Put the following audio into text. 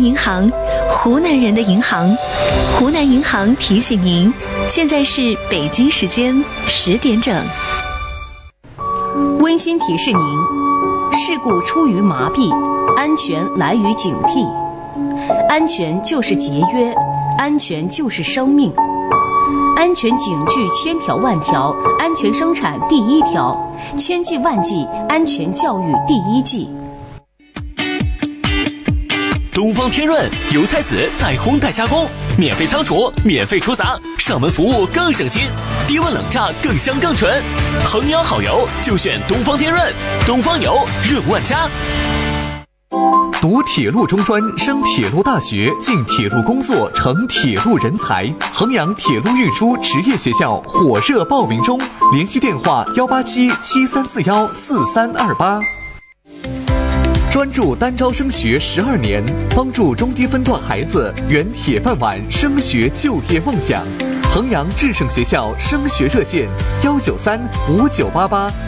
银行，湖南人的银行。湖南银行提醒您，现在是北京时间10点整。 温馨提示您：事故出于麻痹，安全来于警惕。安全就是节约，安全就是生命。安全警句千条万条，安全生产第一条，千计万计，安全教育第一计。 东方天润油菜籽带烘带加工，免费仓储，免费出杂，上门服务更省心，低温冷榨更香更纯。衡阳好油就选东方天润，东方油润万家。 读铁路中专，升铁路大学，进铁路工作，成铁路人才。衡阳铁路运输职业学校火热报名中，联系电话18773414328。专注单招升学12年，帮助中低分段孩子圆铁饭碗升学就业梦想。衡阳智胜学校升学热线：1935988。